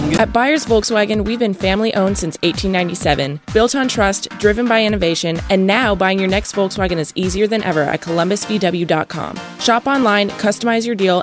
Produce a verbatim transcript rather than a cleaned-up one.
At Byers Volkswagen, we've been family-owned since eighteen ninety-seven, built on trust, driven by innovation, and now buying your next Volkswagen is easier than ever at columbus v w dot com. Shop online, customize your deal,